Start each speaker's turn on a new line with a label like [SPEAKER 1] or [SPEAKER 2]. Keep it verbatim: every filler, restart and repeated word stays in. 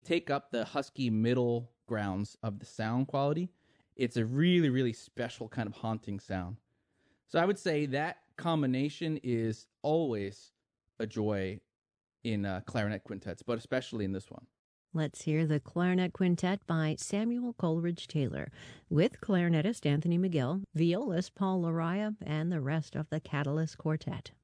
[SPEAKER 1] take up the husky middle grounds of the sound quality, it's a really, really special kind of haunting sound. So I would say that combination is always a joy in uh, clarinet quintets, but especially in this one.
[SPEAKER 2] Let's hear the Clarinet Quintet by Samuel Coleridge Taylor, with clarinetist Anthony McGill, violist Paul Laraya, and the rest of the Catalyst Quartet.